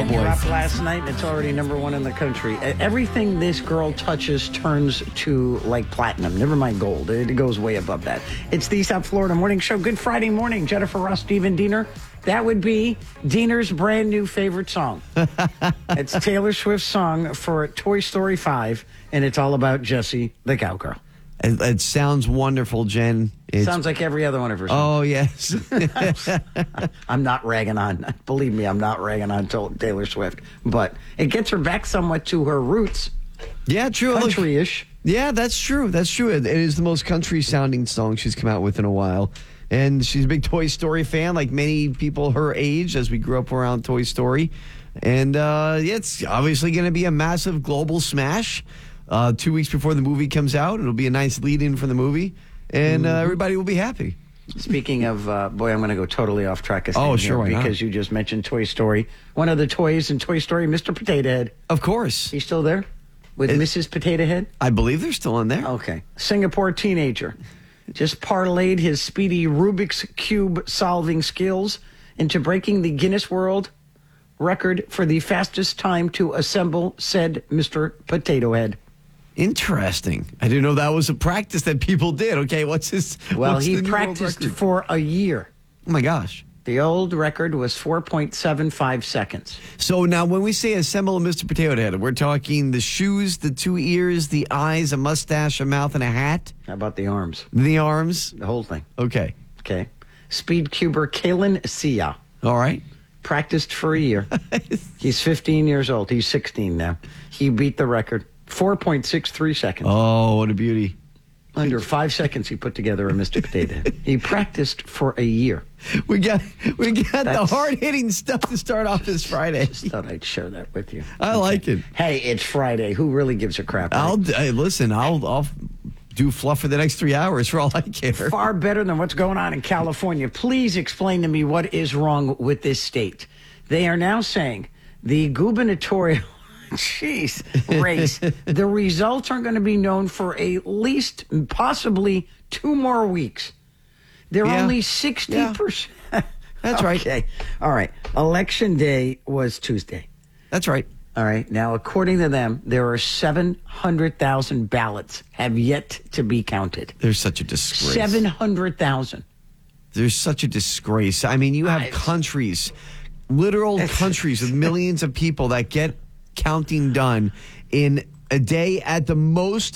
Man boy. dropped last night, and it's already #1 in the country. Everything this girl touches turns to like platinum. Never mind gold. It goes way above that. It's the South Florida Morning Show. Good Friday morning. Jennifer Ross, Steven Diener. That would be Diener's brand new favorite song. It's Taylor Swift's song for Toy Story 5, and it's all about Jessie, the cowgirl. It sounds wonderful, Jen. Sounds like every other one of her songs. Oh, yes. I'm not ragging on, believe me, I'm not ragging on Taylor Swift. But it gets her back somewhat to her roots. Yeah, true. Country-ish. Yeah, that's true. That's true. It is the most country-sounding song she's come out with in a while. And she's a big Toy Story fan, like many people her age, as we grew up around Toy Story. And it's obviously going to be a massive global smash. 2 weeks before the movie comes out, it'll be a nice lead-in for the movie, and everybody will be happy. Speaking of, boy, I'm going to go totally off track. Oh, sure, why not? Because you just mentioned Toy Story. One of the toys in Toy Story, Mr. Potato Head. Of course. He's still there? With Mrs. Potato Head? I believe they're still in there. Okay. Singapore teenager just parlayed his speedy Rubik's Cube solving skills into breaking the Guinness World Record for the fastest time to assemble said Mr. Potato Head. Interesting. I didn't know that was a practice that people did. Okay, what's his... Well, what's he the new world practiced record? for a year. Oh, my gosh. The old record was 4.75 seconds. So now when we say assemble a Mr. Potato Head, we're talking the shoes, the 2 ears, the eyes, a mustache, a mouth, and a hat? How about the arms? The arms? The whole thing. Okay. Okay. Speed cuber Kalen Sia All right. practiced for a year. He's 15 years old. He's 16 now. He beat the record. 4.63 seconds. Oh, what a beauty. Under 5 seconds, he put together a Mr. Potato Head. He practiced for a year. We got the hard-hitting stuff to start off this Friday. Just thought I'd share that with you. I like it. Hey, it's Friday. Who really gives a crap? Right? I'll do fluff for the next 3 hours for all I care. Far better than what's going on in California. Please explain to me what is wrong with this state. They are now saying the gubernatorial race, the results aren't going to be known for at least possibly 2 more weeks. They're only 60%. That's right. Okay. All right. Election day was Tuesday. That's right. All right. Now, according to them, there are 700,000 ballots have yet to be counted. There's such a disgrace. 700,000. There's such a disgrace. I mean, you have countries, literal countries with millions of people that get counting done in a day, at the most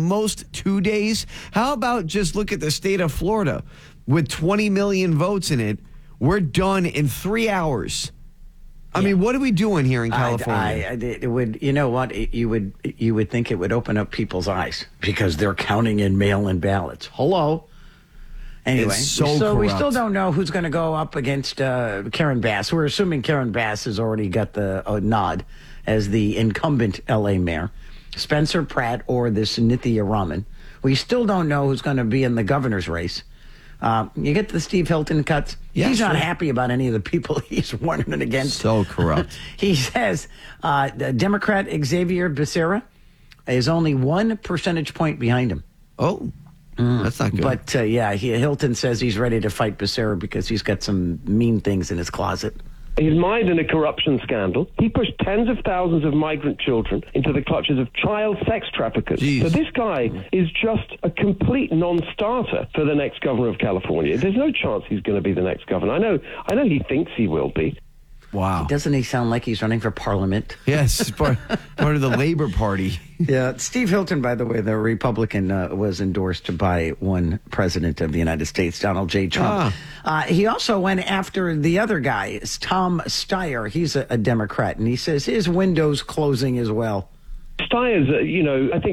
2 days. How about just look at the state of Florida with 20 million votes in it? We're done in 3 hours. I mean, what are we doing here in California? It would, you know what? You would think it would open up people's eyes because they're counting in mail-in ballots. Hello. Anyway, It's so we corrupt. still don't know who's going to go up against Karen Bass. We're assuming Karen Bass has already got the nod as the incumbent L.A. mayor. Spencer Pratt or this Nithya Raman. We still don't know who's going to be in the governor's race. You get the Steve Hilton cuts. Yeah, he's not sure. happy about any of the people he's running against. So corrupt. He says the Democrat Xavier Becerra is only 1 percentage point behind him. Oh, that's not good. But Hilton says he's ready to fight Becerra because he's got some mean things in his closet. He's mired in a corruption scandal. He pushed tens of thousands of migrant children into the clutches of child sex traffickers. Jeez. So this guy is just a complete non-starter for the next governor of California. There's no chance he's going to be the next governor. I know he thinks he will be. Wow. Doesn't he sound like he's running for parliament? Yes, it's part of the Labor Party. Yeah. Steve Hilton, by the way, the Republican, was endorsed by one president of the United States, Donald J. Trump. He also went after the other guy, Tom Steyer. He's a Democrat, and he says his window's closing as well. Steyer's, I think